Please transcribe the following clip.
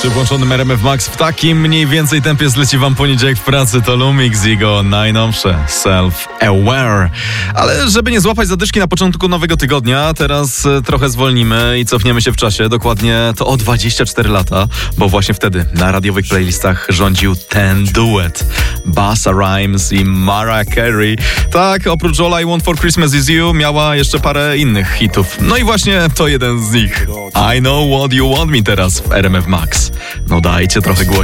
Przy włączonym RMF Max w takim mniej więcej tempie zleci wam poniedziałek w pracy. To Lumix i jego najnowsze Self-Aware. Ale żeby nie złapać zadyszki na początku nowego tygodnia, teraz trochę zwolnimy i cofniemy się w czasie. Dokładnie to o 24 lata, bo właśnie wtedy na radiowych playlistach rządził ten duet. Busta Rhymes i Mariah Carey. Tak, oprócz All I Want for Christmas Is You miała jeszcze parę innych hitów. No i właśnie to jeden z nich. I Know What You Want Me teraz w RMF Max. No dajcie trochę głośniej.